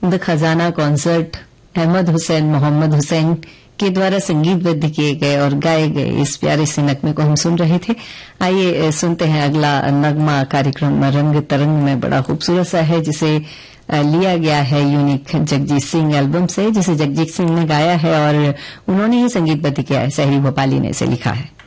The खजाना concert Ahmad Hussain Mohammad Hussain के द्वारा संगीतबद्ध किए गए और गाए गए इस प्यारे से नगमे को हम सुन रहे थे। आइए सुनते हैं अगला नगमा। कार्यक्रम रंग तरंग में बड़ा खूबसूरत सा है, जिसे लिया गया है यूनिक जगजीत सिंह एल्बम से, जिसे जगजीत सिंह ने गाया है और उन्होंने ही संगीतबद्ध किया है। सहरी भोपाली ने इसे लिखा है।